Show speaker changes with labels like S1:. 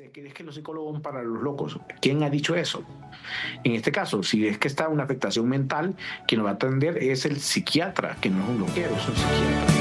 S1: que es que los psicólogos son para los locos. ¿Quién ha dicho eso? En este caso, si es que está una afectación mental, quien lo va a atender es el psiquiatra, que no es un loquero, es un psiquiatra.